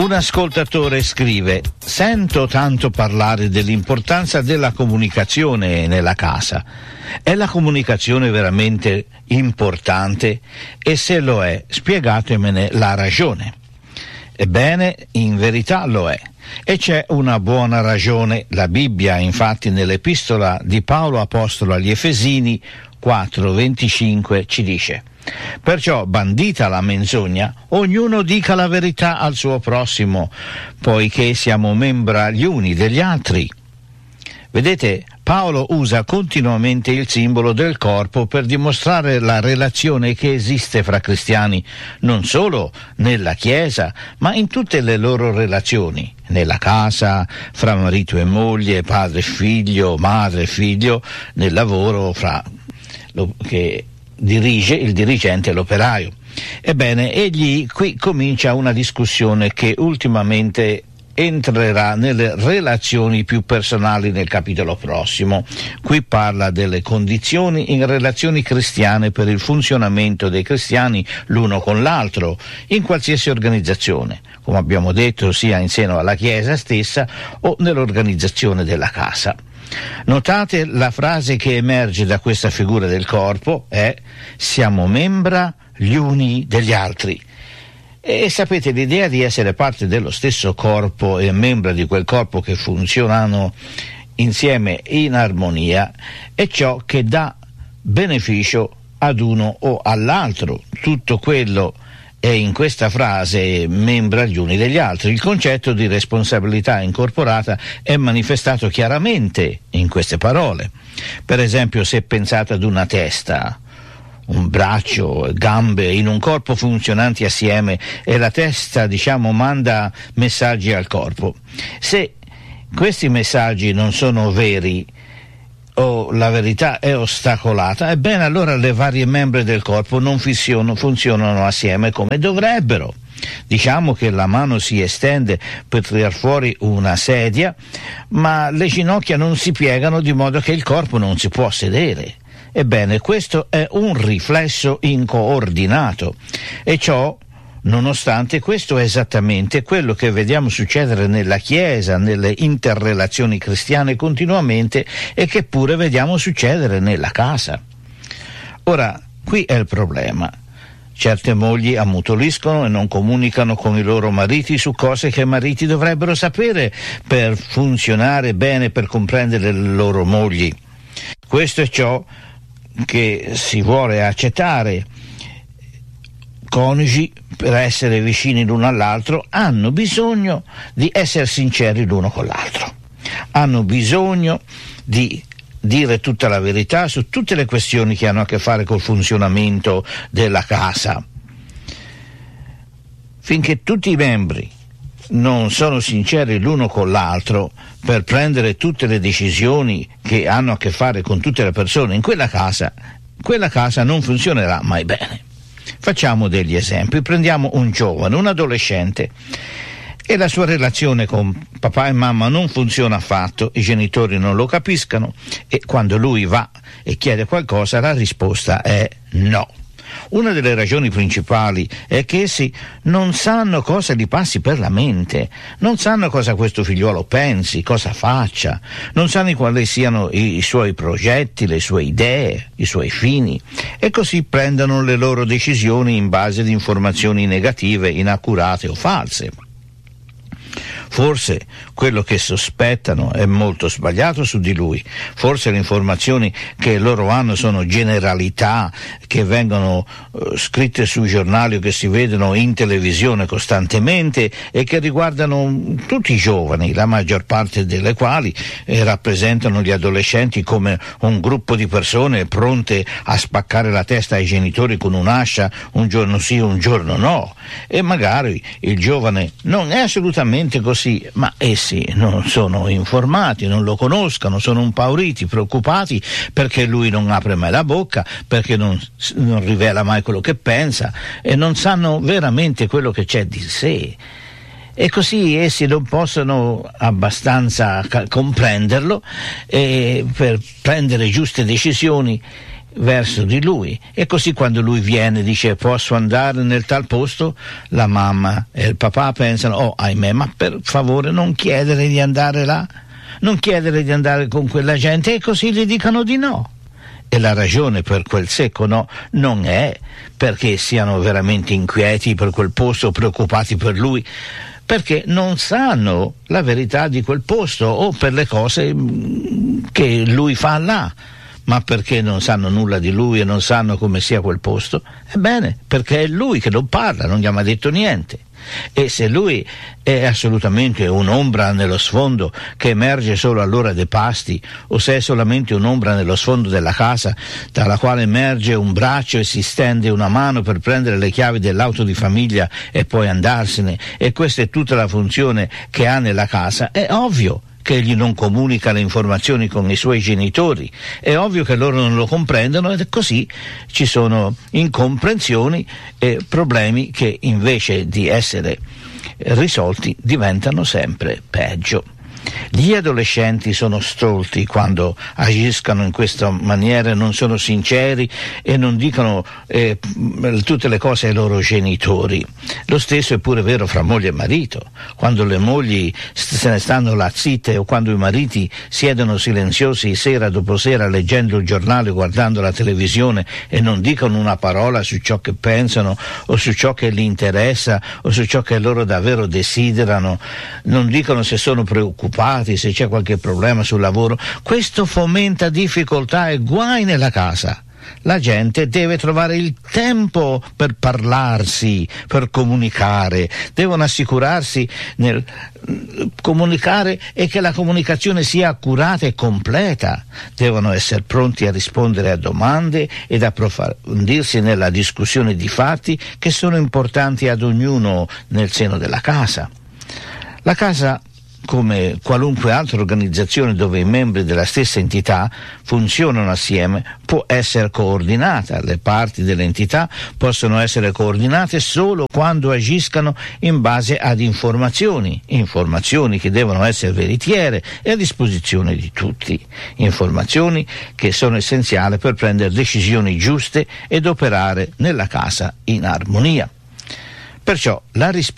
Un ascoltatore scrive: sento tanto parlare dell'importanza della comunicazione nella casa. È la comunicazione veramente importante? E se lo è, spiegatemene la ragione. Ebbene, in verità lo è. E c'è una buona ragione. La Bibbia, infatti, nell'epistola di Paolo Apostolo agli Efesini 4:25 ci dice: perciò, bandita la menzogna, ognuno dica la verità al suo prossimo, poiché siamo membra gli uni degli altri. Vedete, Paolo usa continuamente il simbolo del corpo per dimostrare la relazione che esiste fra cristiani, non solo nella Chiesa, ma in tutte le loro relazioni, nella casa, fra marito e moglie, padre e figlio, madre e figlio, nel lavoro, fra che dirige il dirigente e l'operaio. Ebbene, egli qui comincia una discussione che ultimamente entrerà nelle relazioni più personali nel capitolo prossimo. Qui parla delle condizioni in relazioni cristiane per il funzionamento dei cristiani l'uno con l'altro, in qualsiasi organizzazione, come abbiamo detto, sia in seno alla Chiesa stessa o nell'organizzazione della casa. Notate la frase che emerge da questa figura del corpo è: siamo membra gli uni degli altri. E sapete, l'idea di essere parte dello stesso corpo e membra di quel corpo che funzionano insieme in armonia è ciò che dà beneficio ad uno o all'altro. Tutto quello è in questa frase: membra gli uni degli altri. Il concetto di responsabilità incorporata è manifestato chiaramente in queste parole. Per esempio, se pensate ad una testa, un braccio, gambe in un corpo funzionanti assieme, e la testa, manda messaggi al corpo. Se questi messaggi non sono veri o la verità è ostacolata, ebbene allora le varie membra del corpo non funzionano assieme come dovrebbero. Diciamo che la mano si estende per tirar fuori una sedia, ma le ginocchia non si piegano di modo che il corpo non si può sedere. Ebbene, questo è un riflesso incoordinato, e ciò nonostante questo è esattamente quello che vediamo succedere nella Chiesa, nelle interrelazioni cristiane continuamente, e che pure vediamo succedere nella casa. Ora, qui è il problema. Certe mogli ammutoliscono e non comunicano con i loro mariti su cose che i mariti dovrebbero sapere per funzionare bene, per comprendere le loro mogli. Questo è ciò che si vuole accettare. Coniugi, per essere vicini l'uno all'altro, hanno bisogno di essere sinceri l'uno con l'altro, hanno bisogno di dire tutta la verità su tutte le questioni che hanno a che fare col funzionamento della casa. Finché tutti i membri non sono sinceri l'uno con l'altro per prendere tutte le decisioni che hanno a che fare con tutte le persone in quella casa non funzionerà mai bene. Facciamo degli esempi. Prendiamo un giovane, un adolescente, e la sua relazione con papà e mamma non funziona affatto, i genitori non lo capiscono, e quando lui va e chiede qualcosa la risposta è no. Una delle ragioni principali è che essi non sanno cosa gli passi per la mente, non sanno cosa questo figliuolo pensi, cosa faccia, non sanno quali siano i suoi progetti, le sue idee, i suoi fini, e così prendono le loro decisioni in base ad informazioni negative, inaccurate o false. Forse quello che sospettano è molto sbagliato su di lui, forse le informazioni che loro hanno sono generalità che vengono scritte sui giornali o che si vedono in televisione costantemente e che riguardano tutti i giovani, la maggior parte delle quali rappresentano gli adolescenti come un gruppo di persone pronte a spaccare la testa ai genitori con un'ascia un giorno sì, un giorno no, e magari il giovane non è assolutamente così, ma essi non sono informati, non lo conoscono, sono impauriti, preoccupati perché lui non apre mai la bocca, perché non rivela mai quello che pensa e non sanno veramente quello che c'è di sé. E così essi non possono abbastanza comprenderlo per prendere giuste decisioni, verso di lui, e così quando lui viene dice posso andare nel tal posto, la mamma e il papà pensano oh ahimè, ma per favore non chiedere di andare là, non chiedere di andare con quella gente, e così gli dicono di no. E la ragione per quel secco no non è perché siano veramente inquieti per quel posto, preoccupati per lui, perché non sanno la verità di quel posto o per le cose che lui fa là, ma perché non sanno nulla di lui e non sanno come sia quel posto? Ebbene, perché è lui che non parla, non gli ha mai detto niente. E se lui è assolutamente un'ombra nello sfondo che emerge solo all'ora dei pasti, o se è solamente un'ombra nello sfondo della casa dalla quale emerge un braccio e si stende una mano per prendere le chiavi dell'auto di famiglia e poi andarsene, e questa è tutta la funzione che ha nella casa, è ovvio che egli non comunica le informazioni con i suoi genitori, è ovvio che loro non lo comprendono, e così ci sono incomprensioni e problemi che invece di essere risolti diventano sempre peggio. Gli adolescenti sono stolti quando agiscono in questa maniera, non sono sinceri e non dicono tutte le cose ai loro genitori. Lo stesso è pure vero fra moglie e marito, quando le mogli se ne stanno là zitte, o quando i mariti siedono silenziosi sera dopo sera leggendo il giornale, guardando la televisione, e non dicono una parola su ciò che pensano o su ciò che li interessa o su ciò che loro davvero desiderano, non dicono se sono preoccupati, se c'è qualche problema sul lavoro. Questo fomenta difficoltà e guai nella casa. La gente deve trovare il tempo per parlarsi, per comunicare, devono assicurarsi nel comunicare e che la comunicazione sia accurata e completa, devono essere pronti a rispondere a domande ed approfondirsi nella discussione di fatti che sono importanti ad ognuno nel seno della casa. La casa, come qualunque altra organizzazione dove i membri della stessa entità funzionano assieme, può essere coordinata. Le parti dell'entità possono essere coordinate solo quando agiscano in base ad informazioni che devono essere veritiere e a disposizione di tutti, informazioni che sono essenziali per prendere decisioni giuste ed operare nella casa in armonia. Perciò la risposta